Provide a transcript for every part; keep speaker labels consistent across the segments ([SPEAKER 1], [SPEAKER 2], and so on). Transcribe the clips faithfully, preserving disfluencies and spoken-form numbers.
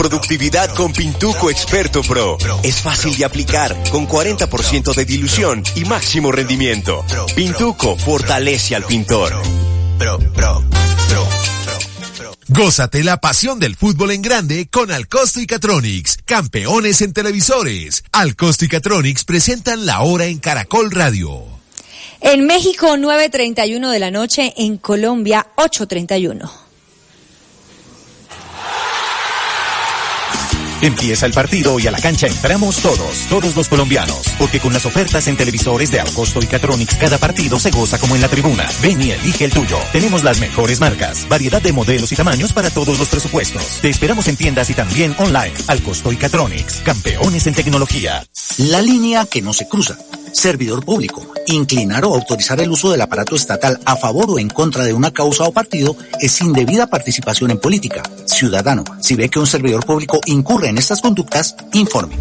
[SPEAKER 1] Productividad con Pintuco Experto Pro. Es fácil de aplicar, con cuarenta por ciento de dilución y máximo rendimiento. Pintuco fortalece al pintor. Pro, pro, pro, pro.
[SPEAKER 2] Gózate la pasión del fútbol en grande con Alcosto y Catronics, campeones en televisores. Alcosto y Catronics presentan La Hora en Caracol Radio.
[SPEAKER 3] En México, nueve treinta y uno de la noche, en Colombia, ocho treinta y uno.
[SPEAKER 4] Empieza el partido y a la cancha entramos todos, todos los colombianos, porque con las ofertas en televisores de Alcosto y Catronics cada partido se goza como en la tribuna. Ven y elige el tuyo. Tenemos las mejores marcas, variedad de modelos y tamaños para todos los presupuestos. Te esperamos en tiendas y también online. Alcosto y Catronics, campeones en tecnología.
[SPEAKER 5] La línea que no se cruza. Servidor público. Inclinar o autorizar el uso del aparato estatal a favor o en contra de una causa o partido es indebida participación en política. Ciudadano, si ve que un servidor público incurre en estas conductas, informe.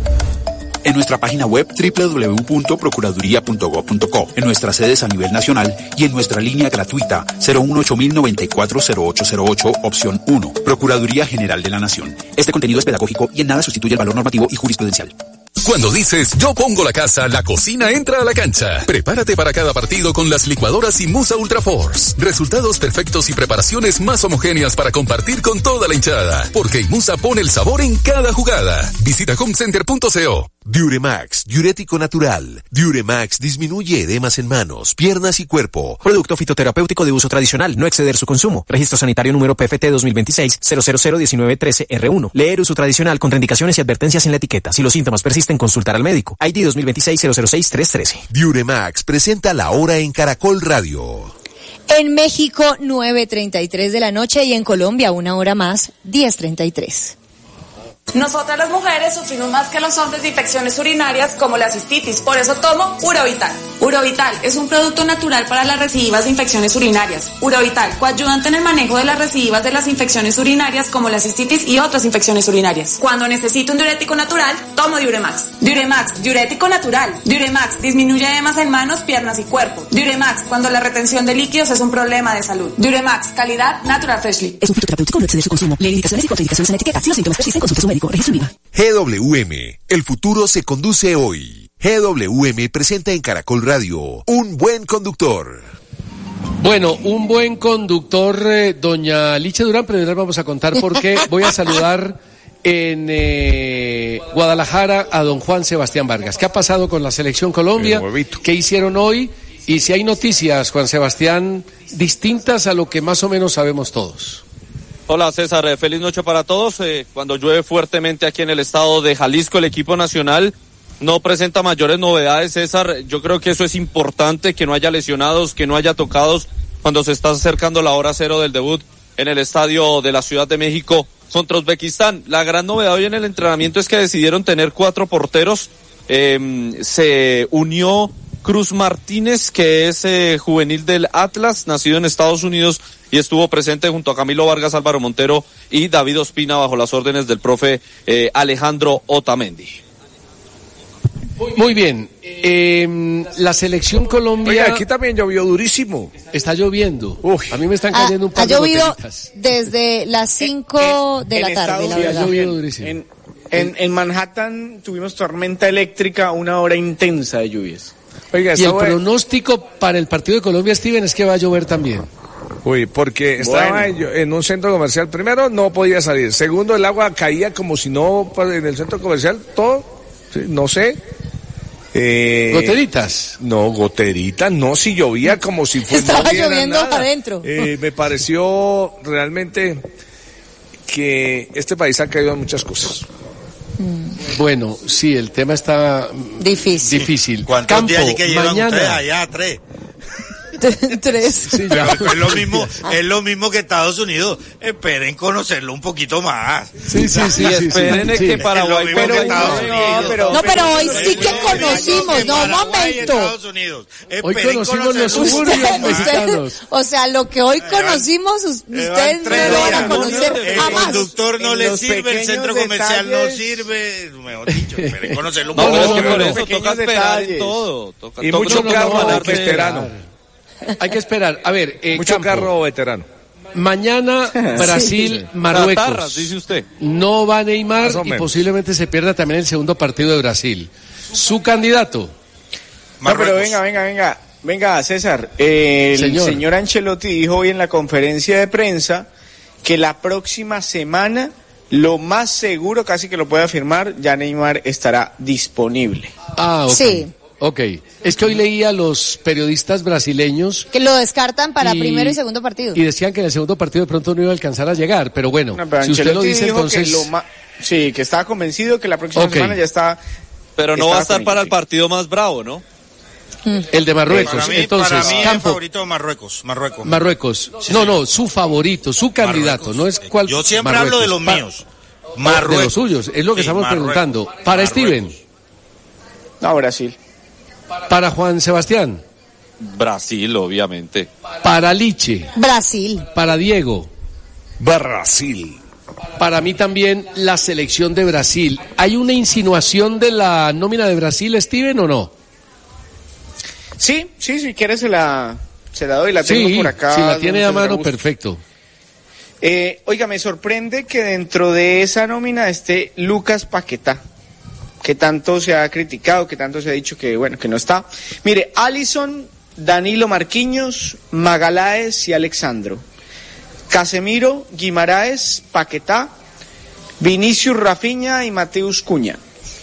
[SPEAKER 6] En nuestra página web doble u doble u doble u punto procuraduría punto gob punto co, en nuestras sedes a nivel nacional y en nuestra línea gratuita cero uno ocho mil noventa y cuatro cero ocho cero ocho, opción uno. Procuraduría General de la Nación. Este contenido es pedagógico y en nada sustituye el valor normativo y jurisprudencial.
[SPEAKER 7] Cuando dices yo pongo la casa, la cocina entra a la cancha. Prepárate para cada partido con las licuadoras Imusa Ultra Force. Resultados perfectos y preparaciones más homogéneas para compartir con toda la hinchada. Porque Imusa pone el sabor en cada jugada. Visita homecenter punto co.
[SPEAKER 2] Diuremax, diurético natural. Diuremax disminuye edemas en manos, piernas y cuerpo.
[SPEAKER 8] Producto fitoterapéutico de uso tradicional, no exceder su consumo. Registro sanitario número P F T dos mil veintiséis cero cero cero diecinueve trece R uno. Leer uso tradicional con indicaciones y advertencias en la etiqueta. Si los síntomas persisten, consultar al médico. I D dos mil veintiséis cero cero seis tres trece.
[SPEAKER 2] Diuremax presenta La Hora en Caracol Radio.
[SPEAKER 3] En México, nueve treinta y tres de la noche y en Colombia, una hora más, diez treinta y tres.
[SPEAKER 9] Nosotras las mujeres sufrimos más que los hombres de infecciones urinarias como la cistitis, por eso tomo Urovital. Urovital es un producto natural para las recidivas de infecciones urinarias. Urovital, coayudante en el manejo de las recidivas de las infecciones urinarias como la cistitis y otras infecciones urinarias. Cuando necesito un diurético natural, tomo Diuremax. Diuremax, diurético natural. Diuremax, disminuye edemas en manos, piernas y cuerpo. Diuremax, cuando la retención de líquidos es un problema de salud. Diuremax, calidad Natural Freshly.
[SPEAKER 10] Es un fitoterapéutico, no exceder su consumo. Lee indicaciones y contraindicaciones en la etiqueta. Si los síntomas persisten, consulte a su médico. Registro Viva.
[SPEAKER 2] G W M, el futuro se conduce hoy. G W M presenta en Caracol Radio Un Buen Conductor.
[SPEAKER 11] Bueno, un buen conductor, eh, doña Licha Durán, pero les vamos a contar por qué. Voy a saludar en eh, Guadalajara a don Juan Sebastián Vargas. ¿Qué ha pasado con la Selección Colombia? ¿Qué hicieron hoy? Y si hay noticias, Juan Sebastián, distintas a lo que más o menos sabemos todos.
[SPEAKER 12] Hola César, eh, feliz noche para todos. Eh, cuando llueve fuertemente aquí en el estado de Jalisco, el equipo nacional no presenta mayores novedades, César. Yo creo que eso es importante, que no haya lesionados, que no haya tocados cuando se está acercando la hora cero del debut en el estadio de la Ciudad de México contra Uzbekistán. La gran novedad hoy en el entrenamiento es que decidieron tener cuatro porteros. Eh, se unió Cruz Martínez, que es eh, juvenil del Atlas, nacido en Estados Unidos, y estuvo presente junto a Camilo Vargas, Álvaro Montero y David Ospina bajo las órdenes del profe eh, Alejandro Otamendi.
[SPEAKER 11] Muy bien, eh, la Selección Colombia...
[SPEAKER 13] Oiga, aquí también llovió durísimo.
[SPEAKER 11] Está lloviendo.
[SPEAKER 13] Uf.
[SPEAKER 11] A mí me están cayendo
[SPEAKER 3] ha,
[SPEAKER 11] un par
[SPEAKER 3] ha
[SPEAKER 11] de
[SPEAKER 3] llovido
[SPEAKER 11] goteritas.
[SPEAKER 3] Desde las cinco de la tarde, la verdad.
[SPEAKER 11] Ha llovido durísimo.
[SPEAKER 13] En, en, en Manhattan tuvimos tormenta eléctrica, una hora intensa de lluvias.
[SPEAKER 11] Oiga, y el bueno. pronóstico para el partido de Colombia, Steven, es que va a llover también.
[SPEAKER 13] Uy, porque estaba bueno. en un centro comercial. Primero, no podía salir. Segundo, el agua caía como si no, en el centro comercial, todo, no sé.
[SPEAKER 11] Eh, ¿Goteritas?
[SPEAKER 13] No, goteritas, no, si llovía como si fuera.
[SPEAKER 3] Estaba
[SPEAKER 13] no
[SPEAKER 3] lloviendo
[SPEAKER 13] nada.
[SPEAKER 3] adentro.
[SPEAKER 13] Eh, me pareció realmente que este país ha caído en muchas cosas.
[SPEAKER 11] Bueno, sí, el tema está
[SPEAKER 3] difícil.
[SPEAKER 11] Difícil.
[SPEAKER 14] ¿Cuántos
[SPEAKER 11] Campo,
[SPEAKER 14] días hay que llevan
[SPEAKER 11] mañana.
[SPEAKER 14] ustedes allá? Tres.
[SPEAKER 3] Tres.
[SPEAKER 11] Sí, ya.
[SPEAKER 14] Es lo mismo, es lo mismo que Estados Unidos. Esperen conocerlo un poquito más.
[SPEAKER 11] Sí, sí, sí.
[SPEAKER 12] Y esperen
[SPEAKER 11] sí, sí,
[SPEAKER 12] que
[SPEAKER 11] sí.
[SPEAKER 12] Paraguay
[SPEAKER 14] es lo mismo que
[SPEAKER 12] pero,
[SPEAKER 14] Estados Unidos.
[SPEAKER 3] No, pero, no, pero hoy sí que conocimos, no, un momento.
[SPEAKER 11] Hoy conocimos los suburbios mexicanos.
[SPEAKER 3] O sea, lo que hoy conocimos, ustedes no lo van a conocer jamás.
[SPEAKER 14] El conductor no le sirve, el centro comercial no sirve. Mejor dicho, esperen conocerlo un
[SPEAKER 12] no,
[SPEAKER 14] poco.
[SPEAKER 12] no, no, por eso toca esperar en todo. Toca,
[SPEAKER 13] y
[SPEAKER 12] toca
[SPEAKER 13] mucho
[SPEAKER 12] no,
[SPEAKER 13] carro
[SPEAKER 12] no,
[SPEAKER 13] veterano.
[SPEAKER 11] Hay que esperar. A ver, eh,
[SPEAKER 13] mucho
[SPEAKER 11] Campo.
[SPEAKER 13] carro veterano.
[SPEAKER 11] mañana Brasil,
[SPEAKER 12] Sí.
[SPEAKER 11] Marruecos.
[SPEAKER 12] Tatarras, dice usted.
[SPEAKER 11] No va Neymar
[SPEAKER 12] Más o
[SPEAKER 11] y
[SPEAKER 12] menos.
[SPEAKER 11] posiblemente se pierda también el segundo partido de Brasil. Su candidato.
[SPEAKER 15] No, pero venga, venga, venga, venga, César. El
[SPEAKER 11] Señor.
[SPEAKER 15] señor Ancelotti dijo hoy en la conferencia de prensa que la próxima semana, lo más seguro, casi que lo puede afirmar, ya Neymar estará disponible.
[SPEAKER 11] Ah, ok.
[SPEAKER 3] Sí.
[SPEAKER 11] Ok. Es que hoy leía a los periodistas brasileños
[SPEAKER 3] Que lo descartan para
[SPEAKER 11] Y-
[SPEAKER 3] primero y segundo partido.
[SPEAKER 11] y decían que en el segundo partido de pronto no iba a alcanzar a llegar, pero bueno,
[SPEAKER 15] No, pero
[SPEAKER 11] si usted lo
[SPEAKER 15] Ancelotti
[SPEAKER 11] dice
[SPEAKER 15] dijo
[SPEAKER 11] entonces...
[SPEAKER 15] que lo ma- sí, que estaba convencido que la próxima
[SPEAKER 11] Ok.
[SPEAKER 15] semana ya está.
[SPEAKER 12] Pero no
[SPEAKER 15] estaba
[SPEAKER 12] va a estar
[SPEAKER 15] con
[SPEAKER 12] para
[SPEAKER 15] ellos,
[SPEAKER 12] el partido más bravo, ¿no?
[SPEAKER 11] El de Marruecos.
[SPEAKER 14] Para mí,
[SPEAKER 11] entonces,
[SPEAKER 14] para mí el
[SPEAKER 11] Campo,
[SPEAKER 14] favorito Marruecos. Marruecos.
[SPEAKER 11] Marruecos. No, no, su favorito, su candidato, no es cuál.
[SPEAKER 14] Yo siempre
[SPEAKER 11] Marruecos.
[SPEAKER 14] hablo de los
[SPEAKER 11] Pa-
[SPEAKER 14] míos.
[SPEAKER 11] De
[SPEAKER 14] Marruecos.
[SPEAKER 11] los suyos, es lo que
[SPEAKER 14] Sí,
[SPEAKER 11] estamos
[SPEAKER 14] Marruecos.
[SPEAKER 11] preguntando. Para
[SPEAKER 14] Marruecos.
[SPEAKER 11] Steven,
[SPEAKER 15] No, Brasil.
[SPEAKER 11] para Juan Sebastián,
[SPEAKER 12] Brasil, obviamente.
[SPEAKER 11] para Liche,
[SPEAKER 3] Brasil.
[SPEAKER 11] para Diego,
[SPEAKER 13] Brasil.
[SPEAKER 11] para mí también la selección de Brasil. ¿Hay una insinuación de la nómina de Brasil, Steven, o no?
[SPEAKER 15] Sí, sí, si quieres se la, se la doy, la tengo
[SPEAKER 11] Sí,
[SPEAKER 15] por acá.
[SPEAKER 11] si la tiene a
[SPEAKER 15] don César
[SPEAKER 11] mano,
[SPEAKER 15] Augusto.
[SPEAKER 11] perfecto.
[SPEAKER 15] Eh, oiga, me sorprende que dentro de esa nómina esté Lucas Paquetá, que tanto se ha criticado, que tanto se ha dicho que, bueno, que no está. Mire, Alisson, Danilo Marquinhos, Magaláes y Alexandro. Casemiro, Guimaraes, Paquetá, Vinicius Rafinha y Mateus Cuña.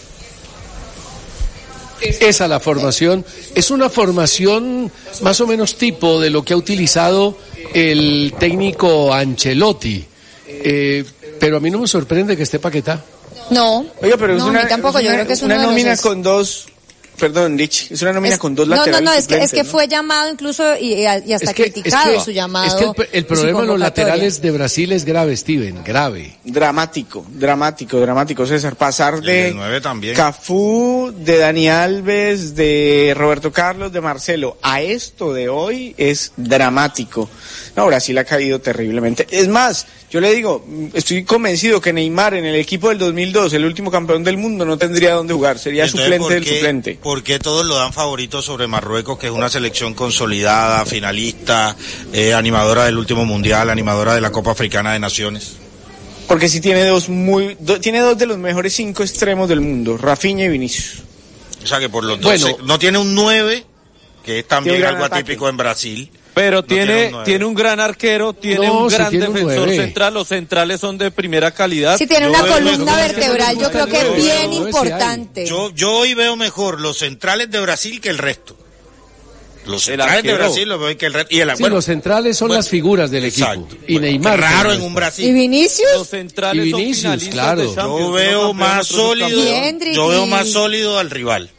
[SPEAKER 11] Esa es la formación. Es una formación más o menos tipo de lo que ha utilizado el técnico Ancelotti. Eh, pero a mí no me sorprende que esté Paquetá.
[SPEAKER 3] No.
[SPEAKER 15] Oiga, pero es
[SPEAKER 3] no,
[SPEAKER 15] una,
[SPEAKER 3] a mí tampoco,
[SPEAKER 15] es
[SPEAKER 3] yo
[SPEAKER 15] una-
[SPEAKER 3] creo que es
[SPEAKER 15] una
[SPEAKER 3] uno de los
[SPEAKER 15] nómina
[SPEAKER 3] ex-
[SPEAKER 15] con dos, perdón, Rich, es una nómina
[SPEAKER 3] Es-
[SPEAKER 15] con dos
[SPEAKER 3] no,
[SPEAKER 15] laterales
[SPEAKER 3] no, no, es que, es que
[SPEAKER 15] suplentes, ¿no?
[SPEAKER 3] fue llamado incluso y, y hasta
[SPEAKER 11] Es que- es
[SPEAKER 3] criticado
[SPEAKER 11] que-
[SPEAKER 3] su llamado.
[SPEAKER 11] Es que el, el
[SPEAKER 3] y su
[SPEAKER 11] problema de los
[SPEAKER 3] convocatoria.
[SPEAKER 11] laterales de Brasil es grave, Steven, grave.
[SPEAKER 15] Dramático, dramático, dramático, César. Pasar
[SPEAKER 14] El
[SPEAKER 15] de
[SPEAKER 14] del nueve también.
[SPEAKER 15] Cafú, de Dani Alves, de Roberto Carlos, de Marcelo, a esto de hoy es dramático. No, Brasil ha caído terriblemente. Es más, yo le digo, estoy convencido que Neymar en el equipo del dos mil dos, el último campeón del mundo, no tendría dónde jugar. Sería
[SPEAKER 14] Entonces,
[SPEAKER 15] suplente
[SPEAKER 14] ¿por
[SPEAKER 15] del
[SPEAKER 14] qué-
[SPEAKER 15] suplente.
[SPEAKER 14] ¿Por qué todos lo dan favorito sobre Marruecos, que es una selección consolidada, finalista, eh, animadora del último mundial, animadora de la Copa Africana de Naciones?
[SPEAKER 15] Porque sí tiene dos muy, do- tiene dos de los mejores cinco extremos del mundo, Rafinha y Vinicius.
[SPEAKER 14] O sea que por los
[SPEAKER 11] Bueno.
[SPEAKER 14] dos, se- no tiene un nueve, que es también
[SPEAKER 15] Tiene un
[SPEAKER 14] algo
[SPEAKER 15] gran
[SPEAKER 14] atípico en Brasil.
[SPEAKER 12] Pero
[SPEAKER 14] tiene
[SPEAKER 12] tiene,
[SPEAKER 14] un nueve.
[SPEAKER 12] tiene un gran arquero, tiene
[SPEAKER 11] No,
[SPEAKER 12] un
[SPEAKER 11] sí
[SPEAKER 12] gran
[SPEAKER 11] tiene un
[SPEAKER 12] defensor
[SPEAKER 11] nueve.
[SPEAKER 12] central, los centrales son de primera calidad.
[SPEAKER 3] Sí, tiene
[SPEAKER 14] Yo
[SPEAKER 3] una
[SPEAKER 14] veo
[SPEAKER 3] columna
[SPEAKER 14] mejor-
[SPEAKER 3] vertebral, yo creo que es bien
[SPEAKER 11] No, sí hay.
[SPEAKER 3] importante.
[SPEAKER 14] Yo, yo hoy veo mejor los centrales de Brasil que el resto. Los
[SPEAKER 12] El
[SPEAKER 14] centrales de
[SPEAKER 12] arquero.
[SPEAKER 14] Brasil los veo que el resto. Y el,
[SPEAKER 11] Sí,
[SPEAKER 14] bueno,
[SPEAKER 11] los centrales son
[SPEAKER 14] bueno,
[SPEAKER 11] las figuras del
[SPEAKER 14] exacto.
[SPEAKER 11] equipo. Y
[SPEAKER 14] Bueno,
[SPEAKER 11] Neymar.
[SPEAKER 14] qué raro
[SPEAKER 11] también
[SPEAKER 14] en un
[SPEAKER 11] está.
[SPEAKER 14] Brasil.
[SPEAKER 3] ¿Y Vinicius?
[SPEAKER 12] Los centrales
[SPEAKER 11] Y
[SPEAKER 12] son
[SPEAKER 11] Vinicius,
[SPEAKER 12] finalistas
[SPEAKER 11] claro.
[SPEAKER 12] de
[SPEAKER 11] Yo
[SPEAKER 12] Champions,
[SPEAKER 14] Yo
[SPEAKER 12] uno
[SPEAKER 14] veo
[SPEAKER 12] campeón,
[SPEAKER 14] más
[SPEAKER 12] otro
[SPEAKER 14] sólido,
[SPEAKER 3] Y Hendrik
[SPEAKER 14] yo veo
[SPEAKER 3] y-
[SPEAKER 14] más sólido al rival.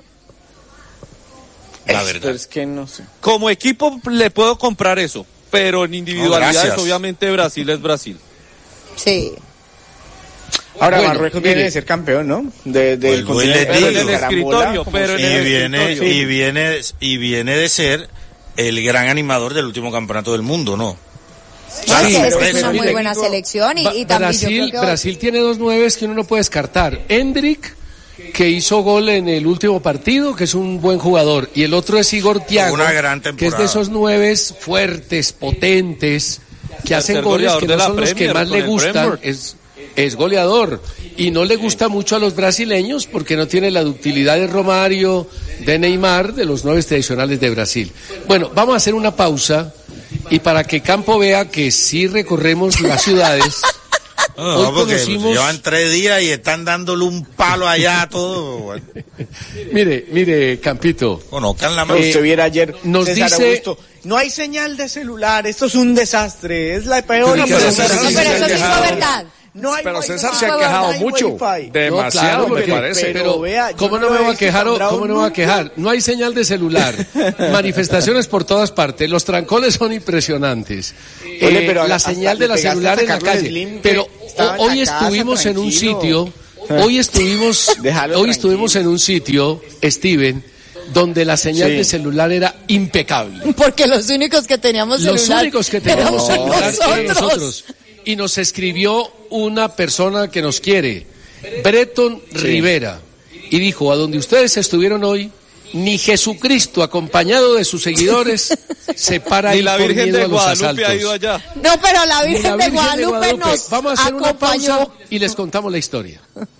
[SPEAKER 14] La
[SPEAKER 15] Esto
[SPEAKER 14] verdad.
[SPEAKER 15] es que no sé.
[SPEAKER 12] Como equipo le puedo comprar eso, pero en individualidades
[SPEAKER 14] No, gracias.
[SPEAKER 12] obviamente Brasil es Brasil.
[SPEAKER 3] Sí.
[SPEAKER 15] Ahora
[SPEAKER 11] Bueno,
[SPEAKER 15] Marruecos
[SPEAKER 11] mire.
[SPEAKER 15] viene de ser campeón, ¿no? De, del
[SPEAKER 14] Vuelvo y les
[SPEAKER 15] continente.
[SPEAKER 14] digo.
[SPEAKER 12] Pero en el
[SPEAKER 15] Carambola,
[SPEAKER 12] escritorio,
[SPEAKER 15] como
[SPEAKER 12] pero en
[SPEAKER 14] Y
[SPEAKER 15] se-
[SPEAKER 12] el
[SPEAKER 14] viene,
[SPEAKER 12] escritorio.
[SPEAKER 14] y viene, y viene de ser el gran animador del último campeonato del mundo, ¿no?
[SPEAKER 3] No, es que- es que es
[SPEAKER 14] sorpresa.
[SPEAKER 3] una muy
[SPEAKER 15] Mire,
[SPEAKER 3] buena
[SPEAKER 15] digo,
[SPEAKER 3] selección y,
[SPEAKER 11] Ba-
[SPEAKER 3] y también yo
[SPEAKER 11] Brasil,
[SPEAKER 3] creo que
[SPEAKER 11] Brasil tiene dos nueves que uno no puede descartar. Hendrik, que hizo gol en el último partido, que es un buen jugador, y el otro es Igor Thiago,
[SPEAKER 14] Una gran
[SPEAKER 11] que es
[SPEAKER 14] temporada.
[SPEAKER 11] de esos nueves fuertes, potentes, que hacen
[SPEAKER 12] Tercer
[SPEAKER 11] goles
[SPEAKER 12] goleador
[SPEAKER 11] que
[SPEAKER 12] de
[SPEAKER 11] no
[SPEAKER 12] la
[SPEAKER 11] son los que
[SPEAKER 12] Premier
[SPEAKER 11] más
[SPEAKER 12] con
[SPEAKER 11] le
[SPEAKER 12] el
[SPEAKER 11] gustan.
[SPEAKER 12] Brentford.
[SPEAKER 11] Es, es goleador y no le gusta mucho a los brasileños porque no tiene la ductilidad de Romario, de Neymar, de los nueve tradicionales de Brasil. Bueno, vamos a hacer una pausa y para que Campo vea que sí recorremos las ciudades.
[SPEAKER 14] No,
[SPEAKER 11] Hoy
[SPEAKER 14] no, porque
[SPEAKER 11] conocimos-
[SPEAKER 14] llevan tres días y están dándole un palo allá a todo. Bueno,
[SPEAKER 11] Mire, mire, Campito.
[SPEAKER 14] conozcan la
[SPEAKER 15] No,
[SPEAKER 14] mano.
[SPEAKER 15] usted viera ayer,
[SPEAKER 11] nos
[SPEAKER 15] César
[SPEAKER 11] dice-
[SPEAKER 15] Augusto, no hay señal de celular, esto es un desastre, es la peor.
[SPEAKER 11] Pero
[SPEAKER 15] información.
[SPEAKER 11] César
[SPEAKER 3] No,
[SPEAKER 11] sí
[SPEAKER 3] pero
[SPEAKER 11] se
[SPEAKER 3] eso
[SPEAKER 11] ha
[SPEAKER 3] sí fue
[SPEAKER 11] quejado.
[SPEAKER 3] verdad.
[SPEAKER 15] No hay
[SPEAKER 13] Pero
[SPEAKER 15] wifi,
[SPEAKER 13] César se
[SPEAKER 15] no
[SPEAKER 13] ha
[SPEAKER 15] hay
[SPEAKER 13] quejado
[SPEAKER 15] wifi.
[SPEAKER 13] mucho.
[SPEAKER 15] Wifi.
[SPEAKER 13] Demasiado,
[SPEAKER 11] No,
[SPEAKER 13] me
[SPEAKER 11] claro,
[SPEAKER 13] parece.
[SPEAKER 11] Pero,
[SPEAKER 15] Pero vea, yo
[SPEAKER 11] ¿cómo
[SPEAKER 15] no
[SPEAKER 11] no
[SPEAKER 15] lo
[SPEAKER 11] me
[SPEAKER 15] he
[SPEAKER 11] voy a
[SPEAKER 15] visto
[SPEAKER 11] quejar?
[SPEAKER 15] tan
[SPEAKER 11] o-
[SPEAKER 15] bravo
[SPEAKER 11] ¿Cómo no me voy a
[SPEAKER 15] nunca.
[SPEAKER 11] quejar? No hay señal de celular. Manifestaciones por todas partes. Los trancones son impresionantes.
[SPEAKER 15] Oye,
[SPEAKER 11] Eh,
[SPEAKER 15] pero
[SPEAKER 11] la
[SPEAKER 15] hasta
[SPEAKER 11] señal
[SPEAKER 15] le
[SPEAKER 11] de la
[SPEAKER 15] pegaste
[SPEAKER 11] celular
[SPEAKER 15] a
[SPEAKER 11] en la
[SPEAKER 15] Carlos
[SPEAKER 11] calle.
[SPEAKER 15] Slim, que
[SPEAKER 11] Pero
[SPEAKER 15] estaba en
[SPEAKER 11] hoy
[SPEAKER 15] la casa,
[SPEAKER 11] estuvimos en un
[SPEAKER 15] tranquilo.
[SPEAKER 11] sitio. Hoy estuvimos.
[SPEAKER 15] Déjalo
[SPEAKER 11] Hoy estuvimos en un sitio, Steven, donde la señal
[SPEAKER 15] Sí.
[SPEAKER 11] de celular era impecable.
[SPEAKER 3] Porque los únicos que teníamos
[SPEAKER 11] Los
[SPEAKER 3] celular
[SPEAKER 11] únicos que teníamos
[SPEAKER 3] éramos
[SPEAKER 11] celular eran
[SPEAKER 3] nosotros.
[SPEAKER 11] nosotros. Y nos escribió una persona que nos quiere, Breton Rivera, y dijo, a donde ustedes estuvieron hoy, Ni Jesucristo, acompañado de sus seguidores, se para ahí
[SPEAKER 12] Ni la
[SPEAKER 11] por
[SPEAKER 12] Virgen
[SPEAKER 11] miedo
[SPEAKER 12] de
[SPEAKER 11] a los
[SPEAKER 12] Guadalupe
[SPEAKER 11] asaltos.
[SPEAKER 12] ha ido allá.
[SPEAKER 3] No, pero la Virgen,
[SPEAKER 11] Ni la
[SPEAKER 3] de,
[SPEAKER 11] Virgen
[SPEAKER 3] Guadalupe
[SPEAKER 11] de Guadalupe
[SPEAKER 3] nos
[SPEAKER 11] Vamos a hacer
[SPEAKER 3] acompañó.
[SPEAKER 11] una pausa y les contamos la historia.